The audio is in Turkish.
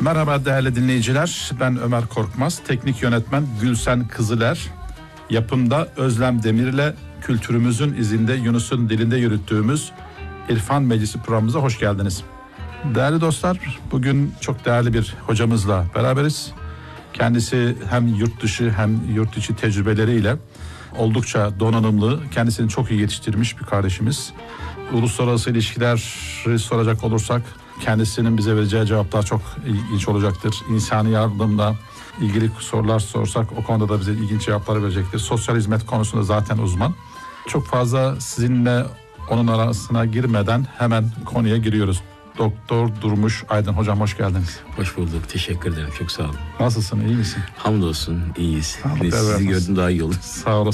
Merhaba değerli dinleyiciler, ben Ömer Korkmaz, teknik yönetmen Gülsen Kızıler, yapımda Özlem Demir'le kültürümüzün izinde Yunus'un dilinde yürüttüğümüz İrfan Meclisi programımıza hoş geldiniz. Değerli dostlar, bugün çok değerli bir hocamızla beraberiz. Kendisi hem yurt dışı hem yurt içi tecrübeleriyle oldukça donanımlı, kendisini çok iyi yetiştirmiş bir kardeşimiz. Uluslararası ilişkileri soracak olursak kendisinin bize vereceği cevaplar çok ilginç olacaktır. İnsani yardımla ilgili sorular sorsak o konuda da bize ilginç cevaplar verecektir. Sosyal hizmet konusunda zaten uzman. Çok fazla sizinle onun arasına girmeden hemen konuya giriyoruz. Doktor Durmuş Aydın hocam, hoş geldiniz. Hoş bulduk. Teşekkür ederim. Çok sağ olun. Nasılsın? İyi misin? Hamdolsun. İyiyiz. Allah Sizi gördüm daha iyi oldu. Sağ olasın.